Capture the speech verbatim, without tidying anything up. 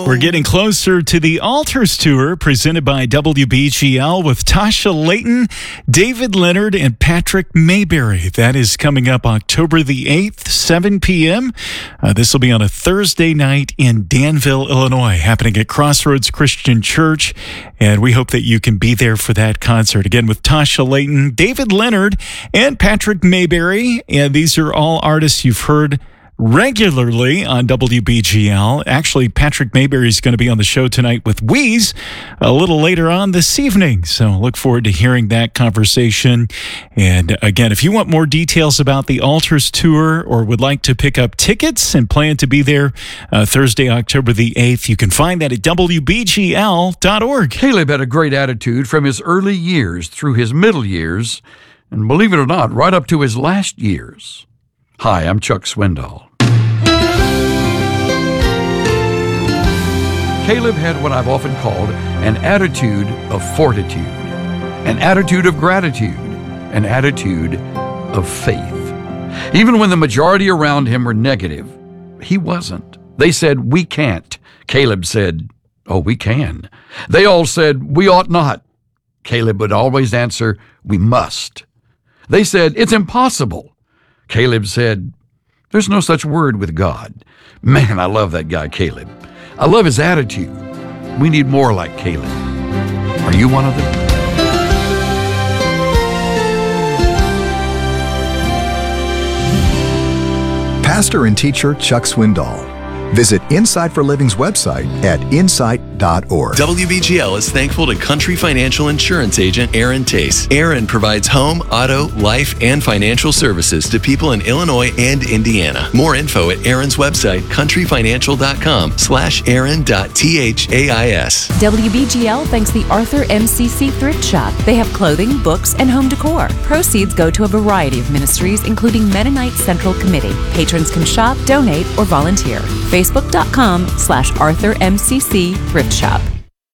We're getting closer to the Altars Tour presented by W B G L with Tasha Layton, David Leonard, and Patrick Mayberry. That is coming up October the eighth, seven p.m. Uh, this will be on a Thursday night in Danville, Illinois, happening at Crossroads Christian Church. And we hope that you can be there for that concert. Again, with Tasha Layton, David Leonard, and Patrick Mayberry. And these are all artists you've heard regularly on W B G L. Actually, Patrick Mayberry is going to be on the show tonight with Wheeze a little later on this evening. So look forward to hearing that conversation. And again, if you want more details about the Altars Tour or would like to pick up tickets and plan to be there uh, Thursday, October the eighth, you can find that at W B G L dot org. Caleb had a great attitude from his early years through his middle years, and believe it or not, right up to his last years. Hi, I'm Chuck Swindoll. Caleb had what I've often called an attitude of fortitude, an attitude of gratitude, an attitude of faith. Even when the majority around him were negative, he wasn't. They said, "We can't." Caleb said, "Oh, we can." They all said, "We ought not." Caleb would always answer, "We must." They said, "It's impossible." Caleb said, "There's no such word with God." Man, I love that guy, Caleb. I love his attitude. We need more like Caleb. Are you one of them? Pastor and teacher Chuck Swindoll. Visit Insight for Living's website at insight dot org. W B G L is thankful to Country Financial Insurance agent Aaron Tace. Aaron provides home, auto, life, and financial services to people in Illinois and Indiana. More info at Aaron's website, country financial dot com slash aaron dot thais. W B G L thanks the Arthur M C C Thrift Shop. They have clothing, books, and home decor. Proceeds go to a variety of ministries, including Mennonite Central Committee. Patrons can shop, donate, or volunteer. Facebook dot com slash Arthur M C C Thrift Shop.